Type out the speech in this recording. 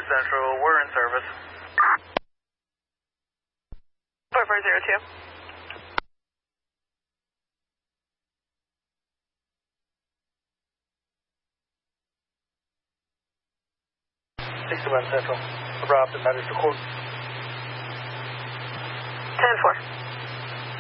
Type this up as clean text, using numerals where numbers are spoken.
Central, we're in service. 4402. 61 Central, Rob, the matters to court. 10-4.